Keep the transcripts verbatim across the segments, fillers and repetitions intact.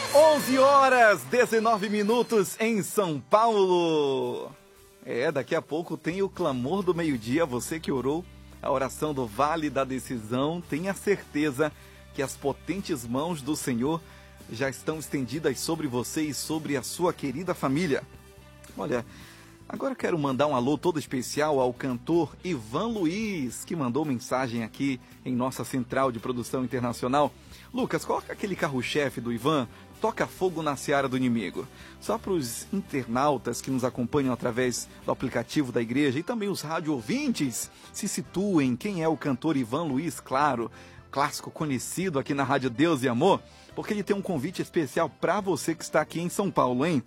onze horas, dezenove minutos em São Paulo. É, daqui a pouco tem o clamor do meio-dia. Você que orou a oração do Vale da Decisão, tenha certeza que as potentes mãos do Senhor já estão estendidas sobre você e sobre a sua querida família. Olha, agora eu quero mandar um alô todo especial ao cantor Ivan Luiz, que mandou mensagem aqui em nossa central de produção internacional. Lucas, coloca aquele carro-chefe do Ivan, Toca Fogo na Seara do Inimigo. Só para os internautas que nos acompanham através do aplicativo da igreja e também os rádio ouvintes se situem quem é o cantor Ivan Luiz, claro, clássico conhecido aqui na Rádio Deus e Amor, porque ele tem um convite especial para você que está aqui em São Paulo, hein?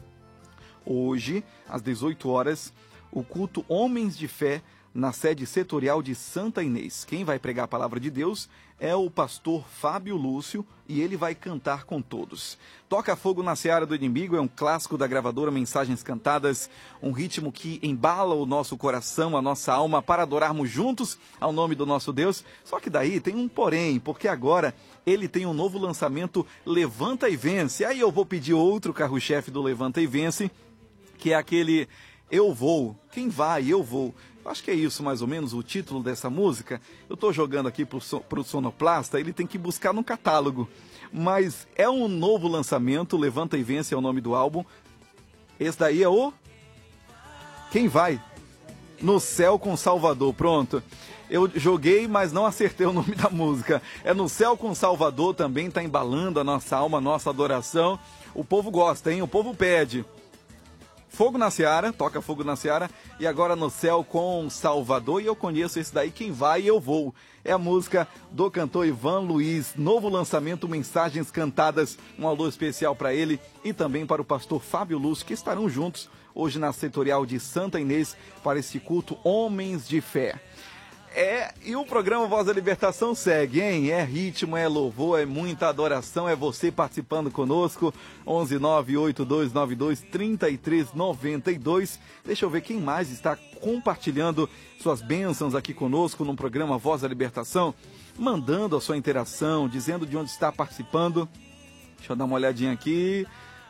Hoje, às dezoito horas, o culto Homens de Fé na sede setorial de Santa Inês. Quem vai pregar a palavra de Deus é o pastor Fábio Lúcio e ele vai cantar com todos. Toca Fogo na Seara do Inimigo é um clássico da gravadora Mensagens Cantadas, um ritmo que embala o nosso coração, a nossa alma para adorarmos juntos ao nome do nosso Deus. Só que daí tem um porém, porque agora ele tem um novo lançamento, Levanta e Vence. Aí eu vou pedir outro carro-chefe do Levanta e Vence, que é aquele Eu Vou. Quem vai? Eu Vou. Acho que é isso mais ou menos o título dessa música. Eu estou jogando aqui para o sonoplasta, ele tem que buscar no catálogo. Mas é um novo lançamento, Levanta e Vence é o nome do álbum. Esse daí é o... Quem vai? No Céu com Salvador, pronto. Eu joguei, mas não acertei o nome da música. É No Céu com Salvador também, está embalando a nossa alma, a nossa adoração. O povo gosta, hein? O povo pede. Fogo na Seara, Toca Fogo na Seara, e agora No Céu com Salvador, e eu conheço esse daí, Quem Vai Eu Vou. É a música do cantor Ivan Luiz, novo lançamento, Mensagens Cantadas, um alô especial para ele e também para o pastor Fábio Lúcio, que estarão juntos hoje na setorial de Santa Inês para esse culto Homens de Fé. É, e o programa Voz da Libertação segue, hein? É ritmo, é louvor, é muita adoração, é você participando conosco, onze nove oito dois nove dois três três nove dois. Deixa eu ver quem mais está compartilhando suas bênçãos aqui conosco no programa Voz da Libertação, mandando a sua interação, dizendo de onde está participando. Deixa eu dar uma olhadinha aqui.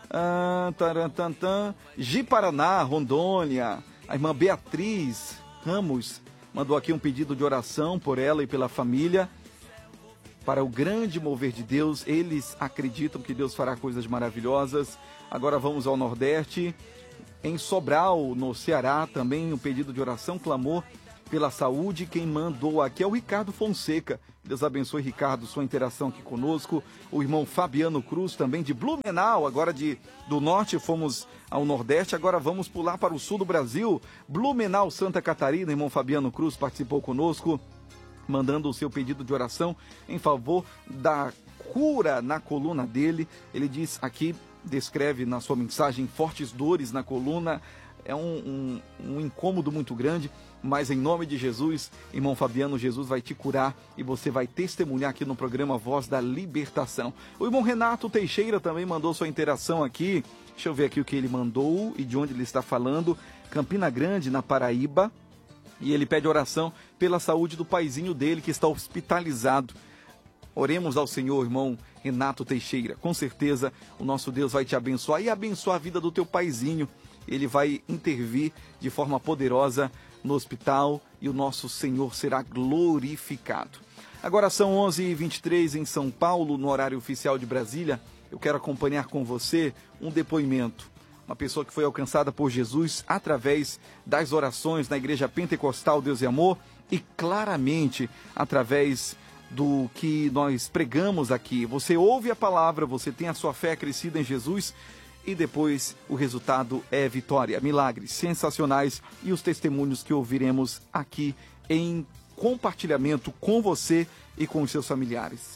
Ah, tarantantan. Ji-Paraná, Rondônia, a irmã Beatriz Ramos mandou aqui um pedido de oração por ela e pela família, para o grande mover de Deus. Eles acreditam que Deus fará coisas maravilhosas. Agora vamos ao Nordeste, em Sobral, no Ceará, também um pedido de oração, clamor pela saúde. Quem mandou aqui é o Ricardo Fonseca. Deus abençoe, Ricardo, sua interação aqui conosco. O irmão Fabiano Cruz, também de Blumenau, agora de, do norte fomos ao Nordeste, agora vamos pular para o sul do Brasil. Blumenau, Santa Catarina, irmão Fabiano Cruz participou conosco, mandando o seu pedido de oração em favor da cura na coluna dele. Ele diz aqui, descreve na sua mensagem, fortes dores na coluna, é um, um, um incômodo muito grande, mas em nome de Jesus, irmão Fabiano, Jesus vai te curar e você vai testemunhar aqui no programa Voz da Libertação. O irmão Renato Teixeira também mandou sua interação aqui. Deixa eu ver aqui o que ele mandou e de onde ele está falando. Campina Grande, na Paraíba. E ele pede oração pela saúde do paizinho dele que está hospitalizado. Oremos ao Senhor, irmão Renato Teixeira. Com certeza o nosso Deus vai te abençoar e abençoar a vida do teu paizinho. Ele vai intervir de forma poderosa no hospital e o nosso Senhor será glorificado. Agora são onze e vinte e três em São Paulo, no horário oficial de Brasília. Eu quero acompanhar com você um depoimento. Uma pessoa que foi alcançada por Jesus através das orações na Igreja Pentecostal Deus e Amor e claramente através do que nós pregamos aqui. Você ouve a palavra, você tem a sua fé crescida em Jesus e depois o resultado é vitória, milagres sensacionais e os testemunhos que ouviremos aqui em compartilhamento com você e com os seus familiares.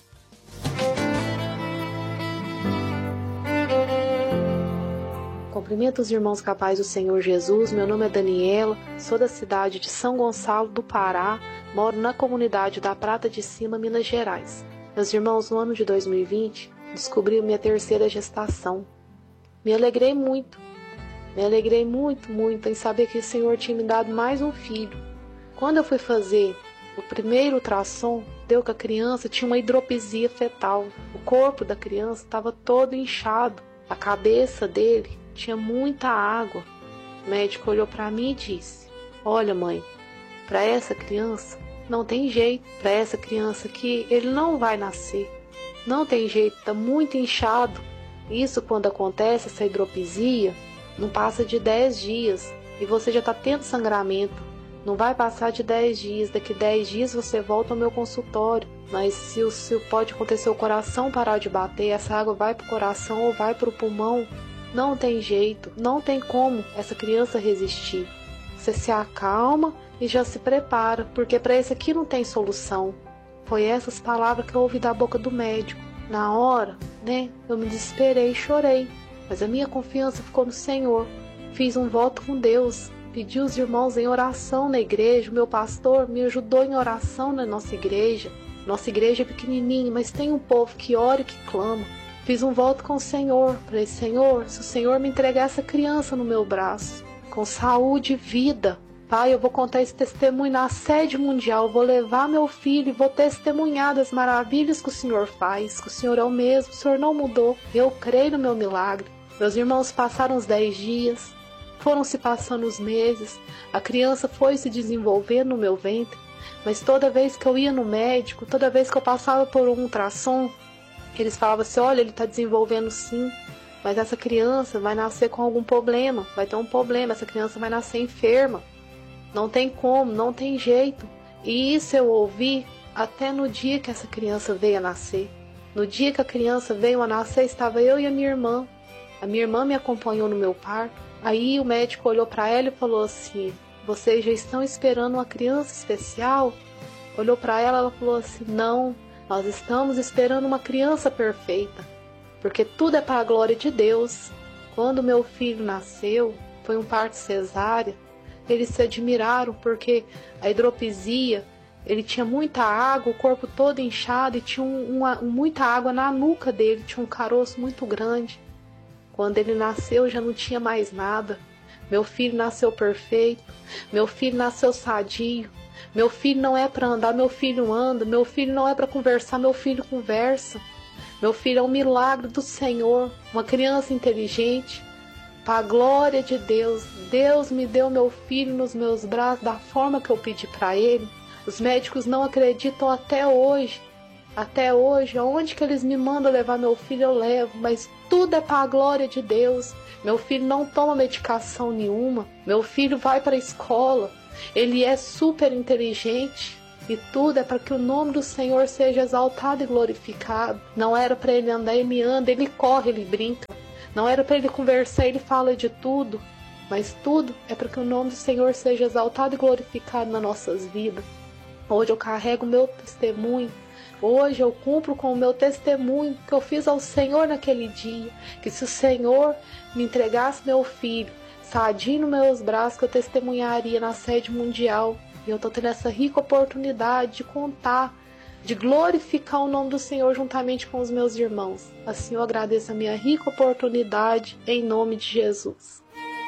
Cumprimento os irmãos capazes do Senhor Jesus. Meu nome é Daniela, sou da cidade de São Gonçalo do Pará, moro na comunidade da Prata de Cima, Minas Gerais. Meus irmãos, no ano de dois mil e vinte, descobri minha terceira gestação. Me alegrei muito, me alegrei muito, muito em saber que o Senhor tinha me dado mais um filho. Quando eu fui fazer o primeiro ultrassom, deu que a criança tinha uma hidropisia fetal. O corpo da criança estava todo inchado. A cabeça dele tinha muita água. O médico olhou para mim e disse: olha, mãe, para essa criança não tem jeito. Para essa criança aqui, ele não vai nascer. Não tem jeito, está muito inchado. Isso, quando acontece, essa hidropisia, não passa de dez dias. E você já está tendo sangramento. Não vai passar de dez dias. Daqui dez dias você volta ao meu consultório. Mas se, o, se pode acontecer o coração parar de bater, essa água vai para o coração ou vai para o pulmão. Não tem jeito. Não tem como essa criança resistir. Você se acalma e já se prepara, porque para esse aqui não tem solução. Foi essas palavras que eu ouvi da boca do médico. Na hora, né, eu me desesperei e chorei. Mas a minha confiança ficou no Senhor. Fiz um voto com Deus. Pedi os irmãos em oração na igreja. O meu pastor me ajudou em oração na nossa igreja. Nossa igreja é pequenininha, mas tem um povo que ora e que clama. Fiz um voto com o Senhor. Falei: Senhor, se o Senhor me entregar essa criança no meu braço, com saúde e vida, Pai, eu vou contar esse testemunho na sede mundial. Eu vou levar meu filho e vou testemunhar das maravilhas que o Senhor faz. Que o Senhor é o mesmo, o Senhor não mudou. Eu creio no meu milagre. Meus irmãos passaram os dez dias. Foram se passando os meses. A criança foi se desenvolvendo no meu ventre. Mas toda vez que eu ia no médico, toda vez que eu passava por um ultrassom, eles falavam assim: olha, ele está desenvolvendo sim, mas essa criança vai nascer com algum problema. Vai ter um problema, essa criança vai nascer enferma. Não tem como, não tem jeito. E isso eu ouvi até no dia que essa criança veio a nascer. No dia que a criança veio a nascer, estava eu e a minha irmã. A minha irmã me acompanhou no meu parto. Aí o médico olhou para ela e falou assim: vocês já estão esperando uma criança especial? Olhou para ela, ela falou assim: não, nós estamos esperando uma criança perfeita, porque tudo é para a glória de Deus. Quando meu filho nasceu, foi um parto cesárea. Eles se admiraram porque a hidropisia, ele tinha muita água, o corpo todo inchado e tinha um, uma, muita água na nuca dele, tinha um caroço muito grande. Quando ele nasceu já não tinha mais nada. Meu filho nasceu perfeito, meu filho nasceu sadio, meu filho não é para andar, meu filho anda, meu filho não é para conversar, meu filho conversa. Meu filho é um milagre do Senhor, uma criança inteligente. Para a glória de Deus, Deus me deu meu filho nos meus braços da forma que eu pedi para ele. Os médicos não acreditam até hoje. Até hoje, aonde que eles me mandam levar meu filho, eu levo. Mas tudo é para a glória de Deus. Meu filho não toma medicação nenhuma. Meu filho vai para a escola. Ele é super inteligente. E tudo é para que o nome do Senhor seja exaltado e glorificado. Não era para ele andar, ele anda, ele corre, ele brinca. Não era para ele conversar, ele fala de tudo. Mas tudo é para que o nome do Senhor seja exaltado e glorificado nas nossas vidas. Hoje eu carrego o meu testemunho. Hoje eu cumpro com o meu testemunho que eu fiz ao Senhor naquele dia. Que se o Senhor me entregasse meu filho, sadio nos meus braços, que eu testemunharia na sede mundial. E eu estou tendo essa rica oportunidade de contar, de glorificar o nome do Senhor juntamente com os meus irmãos. Assim eu agradeço a minha rica oportunidade, em nome de Jesus.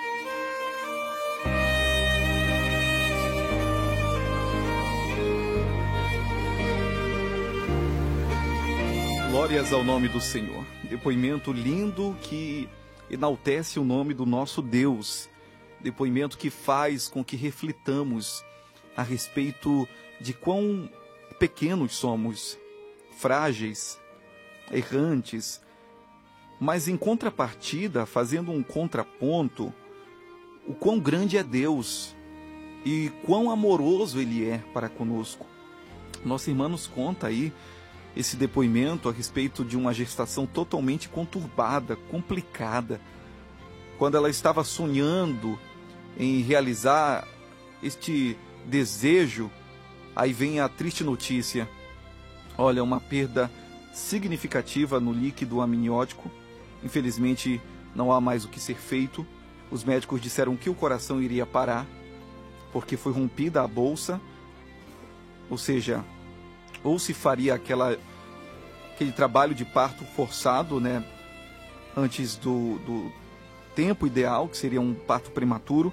Glórias ao nome do Senhor. Depoimento lindo que enaltece o nome do nosso Deus. Depoimento que faz com que reflitamos a respeito de quão pequenos somos, frágeis, errantes, mas em contrapartida, fazendo um contraponto, o quão grande é Deus e quão amoroso Ele é para conosco. Nossa irmã nos conta aí esse depoimento a respeito de uma gestação totalmente conturbada, complicada, quando ela estava sonhando em realizar este desejo. Aí vem a triste notícia. Olha, uma perda significativa no líquido amniótico. Infelizmente, não há mais o que ser feito. Os médicos disseram que o coração iria parar, porque foi rompida a bolsa. Ou seja, ou se faria aquela, aquele trabalho de parto forçado, né, antes do, do tempo ideal, que seria um parto prematuro.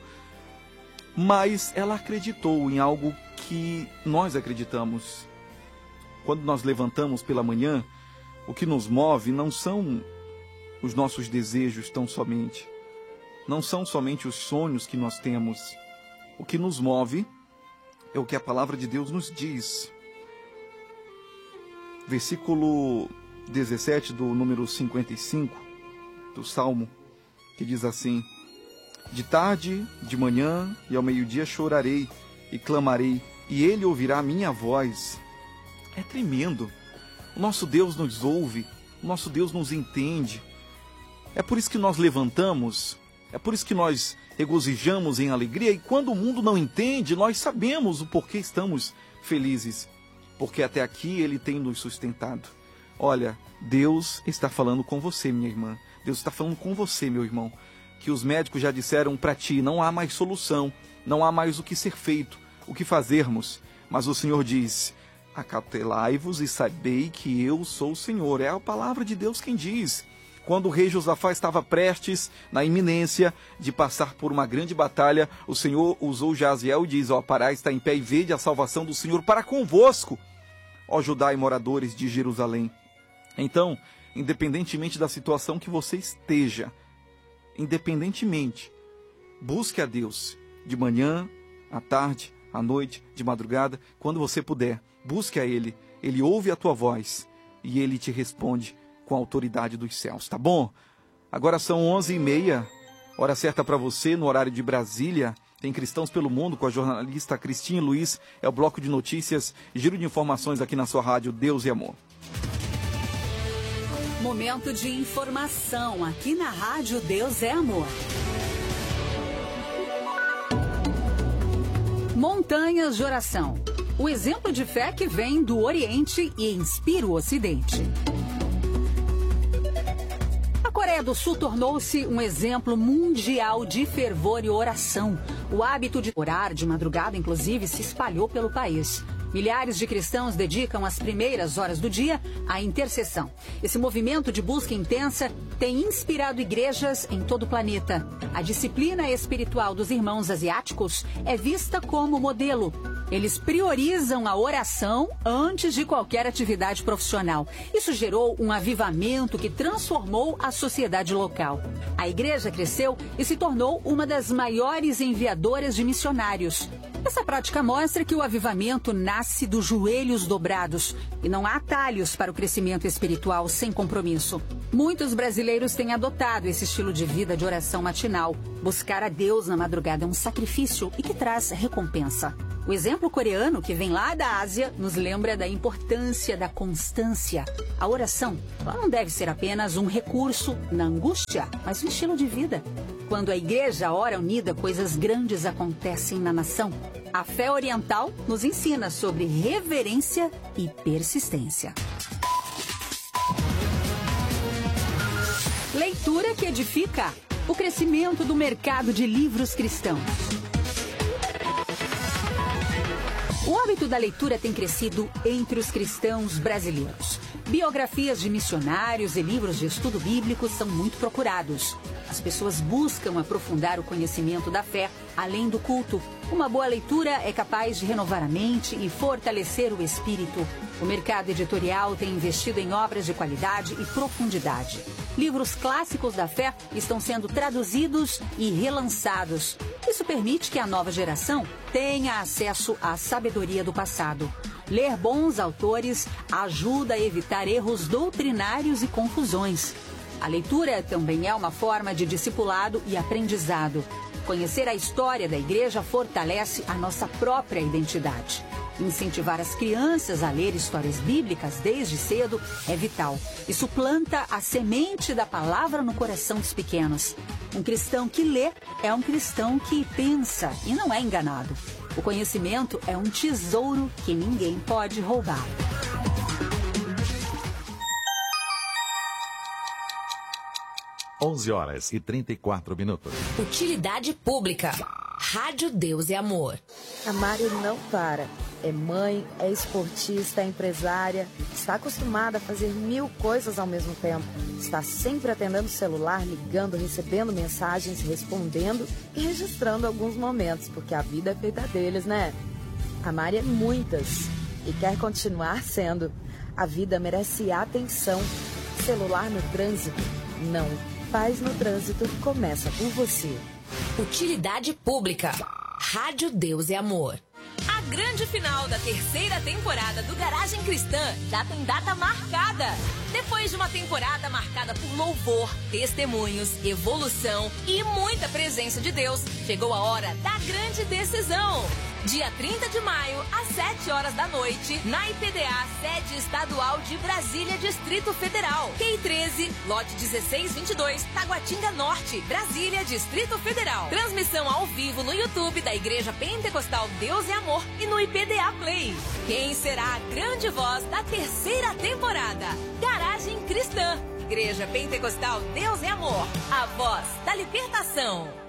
Mas ela acreditou em algo que nós acreditamos. quando nós levantamos pela manhã, o que nos move não são os nossos desejos tão somente, não são somente os sonhos que nós temos. O que nos move é o que a palavra de Deus nos diz. Versículo dezessete do número cinquenta e cinco do Salmo, que diz assim: de tarde, de manhã e ao meio-dia chorarei e clamarei, e ele ouvirá a minha voz. É tremendo. O nosso Deus nos ouve, o nosso Deus nos entende. É por isso que nós levantamos, é por isso que nós regozijamos em alegria, e quando o mundo não entende, nós sabemos o porquê estamos felizes, porque até aqui Ele tem nos sustentado. Olha, Deus está falando com você, minha irmã. Deus está falando com você, meu irmão, que os médicos já disseram para ti, não há mais solução, não há mais o que ser feito, o que fazermos. Mas o Senhor diz: acautelai-vos e sabei que eu sou o Senhor. É a palavra de Deus quem diz. Quando o rei Josafá estava prestes, na iminência de passar por uma grande batalha, o Senhor usou Jaziel e diz: ó, parai, está em pé e vede a salvação do Senhor para convosco, ó Judá e moradores de Jerusalém. Então, independentemente da situação que você esteja, independentemente, busque a Deus de manhã, à tarde, à noite, de madrugada, quando você puder, busque a Ele. Ele ouve a tua voz e Ele te responde com a autoridade dos céus, tá bom? Agora são onze e meia, hora certa para você, no horário de Brasília. Tem Cristãos pelo Mundo com a jornalista Cristina Luiz. É o bloco de notícias, giro de informações aqui na sua rádio Deus e Amor. Momento de informação aqui na rádio Deus é Amor. Montanhas de oração. O exemplo de fé que vem do Oriente e inspira o Ocidente. A Coreia do Sul tornou-se um exemplo mundial de fervor e oração. O hábito de orar de madrugada, inclusive, se espalhou pelo país. Milhares de cristãos dedicam as primeiras horas do dia à intercessão. Esse movimento de busca intensa tem inspirado igrejas em todo o planeta. A disciplina espiritual dos irmãos asiáticos é vista como modelo. Eles priorizam a oração antes de qualquer atividade profissional. Isso gerou um avivamento que transformou a sociedade local. A igreja cresceu e se tornou uma das maiores enviadoras de missionários. Essa prática mostra que o avivamento nasce dos joelhos dobrados e não há atalhos para o crescimento espiritual sem compromisso. Muitos brasileiros têm adotado esse estilo de vida de oração matinal. Buscar a Deus na madrugada é um sacrifício e que traz recompensa. O exemplo coreano, que vem lá da Ásia, nos lembra da importância da constância. A oração ela não deve ser apenas um recurso na angústia, mas um estilo de vida. Quando a igreja ora unida, coisas grandes acontecem na nação. A fé oriental nos ensina sobre reverência e persistência. Leitura que edifica. O crescimento do mercado de livros cristãos. O hábito da leitura tem crescido entre os cristãos brasileiros. Biografias de missionários e livros de estudo bíblico são muito procurados. As pessoas buscam aprofundar o conhecimento da fé, além do culto. Uma boa leitura é capaz de renovar a mente e fortalecer o espírito. O mercado editorial tem investido em obras de qualidade e profundidade. Livros clássicos da fé estão sendo traduzidos e relançados. Isso permite que a nova geração tenha acesso à sabedoria do passado. Ler bons autores ajuda a evitar erros doutrinários e confusões. A leitura também é uma forma de discipulado e aprendizado. Conhecer a história da igreja fortalece a nossa própria identidade. Incentivar as crianças a ler histórias bíblicas desde cedo é vital. Isso planta a semente da palavra no coração dos pequenos. Um cristão que lê é um cristão que pensa e não é enganado. O conhecimento é um tesouro que ninguém pode roubar. onze horas e trinta e quatro minutos. Utilidade pública. Rádio Deus e Amor. A Mari não para. É mãe, é esportista, é empresária. Está acostumada a fazer mil coisas ao mesmo tempo. Está sempre atendendo o celular, ligando, recebendo mensagens, respondendo e registrando alguns momentos, porque a vida é feita deles, né? A Mari é muitas. e quer continuar sendo. A vida merece atenção. Celular no trânsito? Não. Paz no trânsito começa por você. Utilidade pública. Rádio Deus é Amor. A grande final da terceira temporada do Garagem Cristã já tem data marcada. Depois de uma temporada marcada por louvor, testemunhos, evolução e muita presença de Deus, chegou a hora da grande decisão. Dia trinta de maio, às sete horas da noite, na I P D A, sede estadual de Brasília, Distrito Federal. Q I treze, lote dezesseis vinte e dois, Taguatinga Norte, Brasília, Distrito Federal. Transmissão ao vivo no YouTube da Igreja Pentecostal Deus é Amor e no I P D A Play. Quem será a grande voz da terceira temporada? Garagem Cristã. Igreja Pentecostal Deus é Amor. A voz da libertação.